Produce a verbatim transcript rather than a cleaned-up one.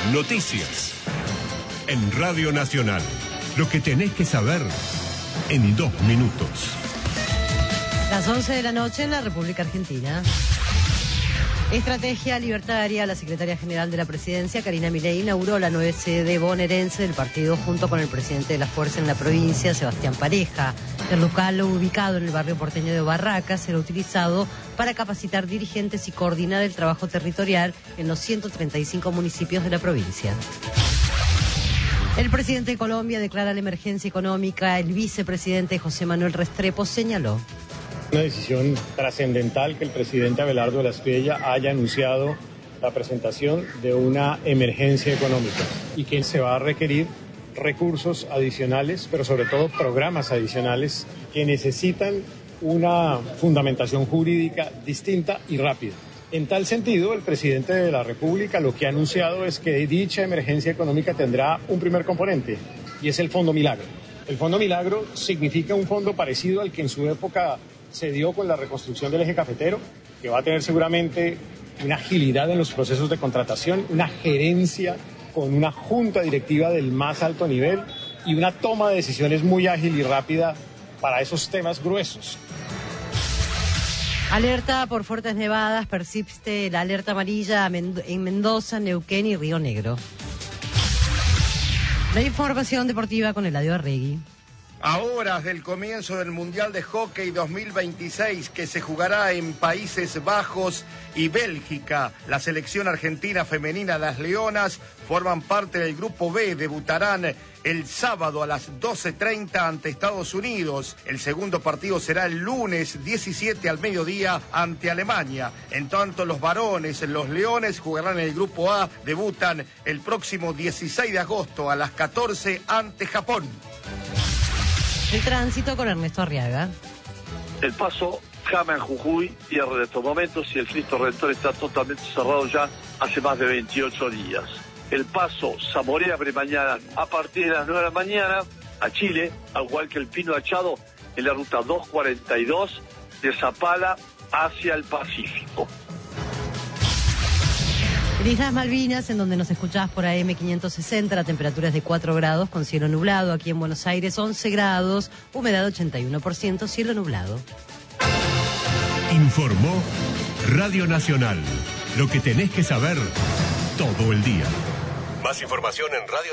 Noticias. En Radio Nacional. Lo que tenés que saber en dos minutos. Las once de la noche en la República Argentina. Estrategia Libertaria. La secretaria general de la Presidencia, Karina Milei, inauguró la nueva sede bonaerense del partido junto con el presidente de la fuerza en la provincia, Sebastián Pareja. El local, ubicado en el barrio porteño de Barracas, será utilizado para capacitar dirigentes y coordinar el trabajo territorial en los ciento treinta y cinco municipios de la provincia. El presidente de Colombia declara la emergencia económica. El vicepresidente José Manuel Restrepo señaló: Una decisión trascendental que el presidente Abelardo de la Espriella haya anunciado la presentación de una emergencia económica y que se va a requerir recursos adicionales, pero sobre todo programas adicionales que necesitan una fundamentación jurídica distinta y rápida. En tal sentido, el presidente de la República lo que ha anunciado es que dicha emergencia económica tendrá un primer componente y es el Fondo Milagro. El Fondo Milagro significa un fondo parecido al que en su época se dio con la reconstrucción del eje cafetero, que va a tener seguramente una agilidad en los procesos de contratación, una gerencia con una junta directiva del más alto nivel y una toma de decisiones muy ágil y rápida para esos temas gruesos. Alerta por fuertes nevadas. Persiste la alerta amarilla en Mendoza, Neuquén y Río Negro. La información deportiva con Eladio Arregui. A horas del comienzo del Mundial de Hockey dos mil veintiséis, que se jugará en Países Bajos y Bélgica, la selección argentina femenina, las Leonas, forman parte del Grupo B. Debutarán el sábado a las doce treinta ante Estados Unidos. El segundo partido será el lunes diecisiete al mediodía ante Alemania. En tanto, los varones, los Leones, jugarán en el Grupo A. Debutan el próximo dieciséis de agosto a las catorce ante Japón. El tránsito con Ernesto Arriaga. El paso Jama Jujuy pierde en estos momentos y el Cristo Redentor está totalmente cerrado ya hace más de veintiocho días. El paso Zamorea Bremañana a partir de las nueve de la mañana a Chile, al igual que el Pino Achado en la ruta doscientos cuarenta y dos de Zapala hacia el Pacífico. En Islas Malvinas, en donde nos escuchás por A M quinientos sesenta, la temperatura es de cuatro grados con cielo nublado. Aquí en Buenos Aires, once grados, humedad ochenta y uno por ciento, cielo nublado. Informó Radio Nacional. Lo que tenés que saber todo el día. Más información en Radio